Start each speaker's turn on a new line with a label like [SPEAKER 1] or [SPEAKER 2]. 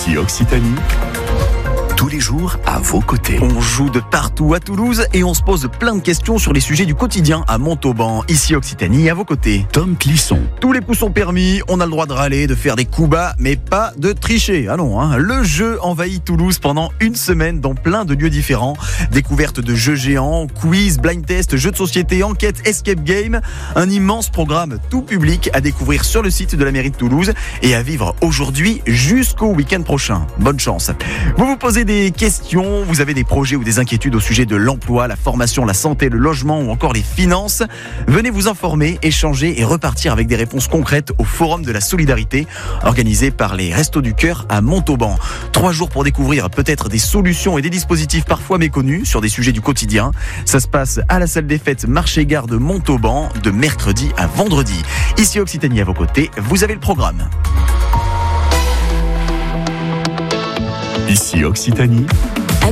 [SPEAKER 1] Ici Occitanie, tous les jours à vos côtés.
[SPEAKER 2] On joue de partout à Toulouse et on se pose plein de questions sur les sujets du quotidien à Montauban. Ici Occitanie, à vos côtés.
[SPEAKER 1] Tom Clisson.
[SPEAKER 2] Tous les coups sont permis, on a le droit de râler, de faire des coups bas, mais pas de tricher. Ah non, hein. Le jeu envahit Toulouse pendant une semaine dans plein de lieux différents. Découverte de jeux géants, quiz, blind test, jeux de société, enquête, escape game. Un immense programme tout public à découvrir sur le site de la mairie de Toulouse et à vivre aujourd'hui jusqu'au week-end prochain. Bonne chance. Vous vous posez des questions, vous avez des projets ou des inquiétudes au sujet de l'emploi, la formation, la santé, le logement ou encore les finances. Venez vous informer, échanger et repartir avec des réponses concrètes au Forum de la Solidarité organisé par les Restos du Cœur à Montauban. 3 jours pour découvrir peut-être des solutions et des dispositifs parfois méconnus sur des sujets du quotidien. Ça se passe à la salle des fêtes Marché-Gare de Montauban de mercredi à vendredi. Ici Occitanie à vos côtés, vous avez le programme.
[SPEAKER 1] Ici Occitanie,